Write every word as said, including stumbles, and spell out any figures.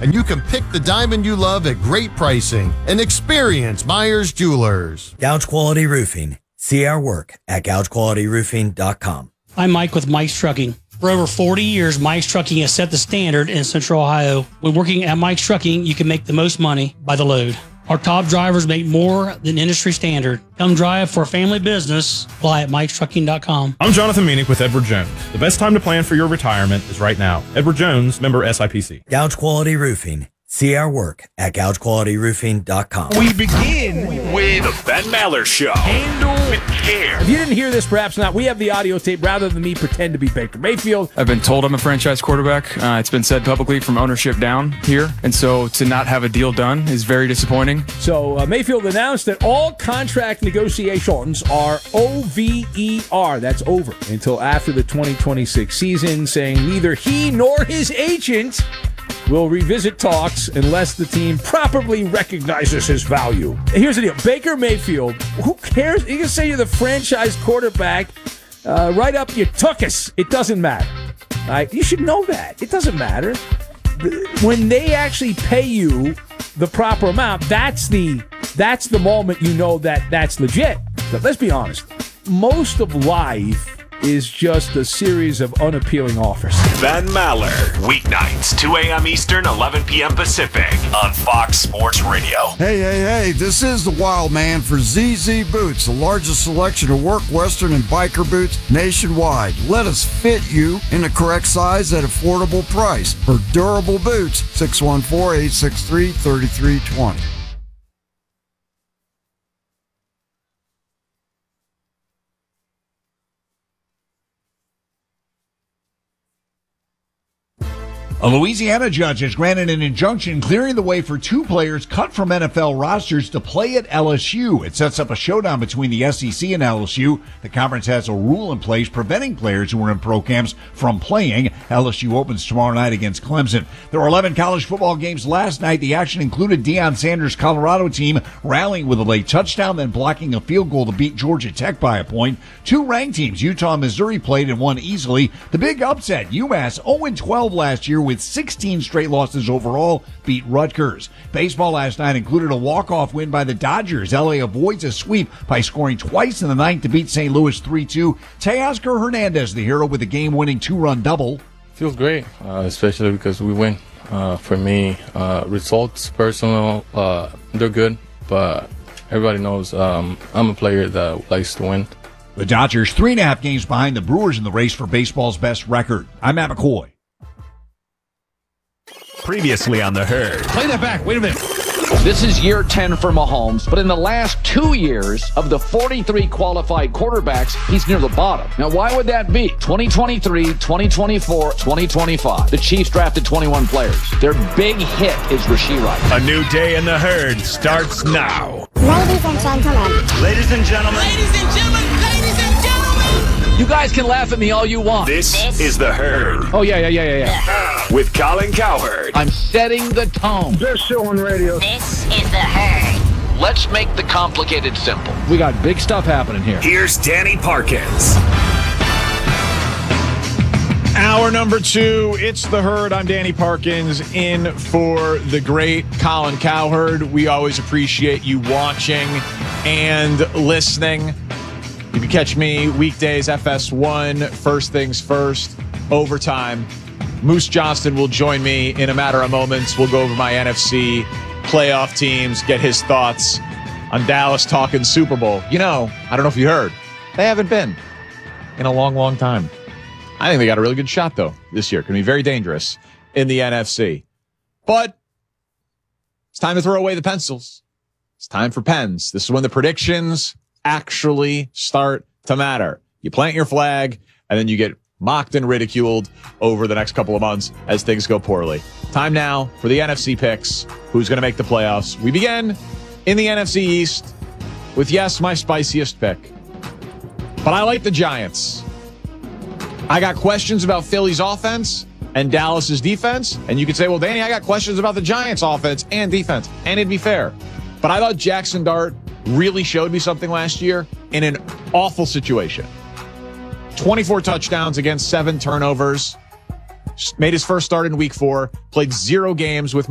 and you can pick the diamond you love at great pricing and experience Myers Jewelers. Gouge Quality Roofing. See our work at gouge quality roofing dot com. I'm Mike with Mike's Trucking. For over forty years, Mike's Trucking has set the standard in Central Ohio. When working at Mike's Trucking, you can make the most money by the load. Our top drivers make more than industry standard. Come drive for a family business. Apply at mikes trucking dot com. I'm Jonathan Meanick with Edward Jones. The best time to plan for your retirement is right now. Edward Jones, member S I P C. Gouge Quality Roofing. See our work at gouge quality roofing dot com. We begin with The Ben Maller Show. Handle with care. If you didn't hear this, perhaps not, we have the audio tape rather than me pretend to be Baker Mayfield. I've been told I'm a franchise quarterback. Uh, it's been said publicly from ownership down here. And so to not have a deal done is very disappointing. So uh, Mayfield announced that all contract negotiations are O V E R. That's over until after the twenty twenty-six season, saying neither he nor his agent will revisit talks unless the team properly recognizes his value. Here's the deal. Baker Mayfield, who cares? You can say you're the franchise quarterback. Uh, right up your tuchus. It doesn't matter. Right? You should know that. It doesn't matter. When they actually pay you the proper amount, that's the that's the moment you know that that's legit. So let's be honest. Most of life is just a series of unappealing offers. Ben Maller, weeknights, two a.m. Eastern, eleven p.m. Pacific, on Fox Sports Radio. Hey, hey, hey, this is the Wild Man for Z Z Boots, the largest selection of work, western, and biker boots nationwide. Let us fit you in the correct size at affordable price. For durable boots, six one four, eight six three, three three two zero. A Louisiana judge has granted an injunction clearing the way for two players cut from N F L rosters to play at L S U. It sets up a showdown between the S E C and L S U. The conference has a rule in place preventing players who are in pro camps from playing. L S U opens tomorrow night against Clemson. There were eleven college football games last night. The action included Deion Sanders' Colorado team rallying with a late touchdown, then blocking a field goal to beat Georgia Tech by a point. Two ranked teams, Utah and Missouri, played and won easily. The big upset, UMass, oh and twelve last year with sixteen straight losses overall, beat Rutgers. Baseball last night included a walk-off win by the Dodgers. L A avoids a sweep by scoring twice in the ninth to beat Saint Louis three two. Teoscar Hernandez, the hero, with a game-winning two-run double. Feels great, uh, especially because we win. Uh, for me, uh, results, personal, uh, they're good, but everybody knows um, I'm a player that likes to win. The Dodgers three and a half games behind the Brewers in the race for baseball's best record. I'm Matt McCoy. Previously on The Herd. Play that back. Wait a minute. This is year ten for Mahomes, but in the last two years of the forty-three qualified quarterbacks, he's near the bottom. Now, why would that be? twenty twenty-three, twenty twenty-four, twenty twenty-five. The Chiefs drafted twenty-one players. Their big hit is Rashee Rice. A new day in The Herd starts now. Ladies and gentlemen. Ladies and gentlemen. Ladies and gentlemen. Ladies and gentlemen. You guys can laugh at me all you want. This, this is The Herd. Oh, yeah, yeah, yeah, yeah, yeah. With Colin Cowherd. I'm setting the tone. This show on radio. This is The Herd. Let's make the complicated simple. We got big stuff happening here. Here's Danny Parkins. Hour number two, it's The Herd. I'm Danny Parkins, in for the great Colin Cowherd. We always appreciate you watching and listening. You can catch me weekdays, F S one, First Things First, Overtime. Moose Johnston will join me in a matter of moments. We'll go over my N F C playoff teams, get his thoughts on Dallas talking Super Bowl. You know, I don't know if you heard, they haven't been in a long, long time. I think they got a really good shot, though, this year. Can be very dangerous in the N F C. But it's time to throw away the pencils. It's time for pens. This is when the predictions actually start to matter. You plant your flag, and then you get mocked and ridiculed over the next couple of months as things go poorly. Time now for the N F C picks. Who's going to make the playoffs? We begin in the N F C East with, yes, my spiciest pick. But I like the Giants. I got questions about Philly's offense and Dallas's defense. And you could say, well, Danny, I got questions about the Giants' offense and defense. And it'd be fair. But I thought Jackson Dart really showed me something last year in an awful situation. twenty-four touchdowns against seven turnovers. Made his first start in week four. Played zero games with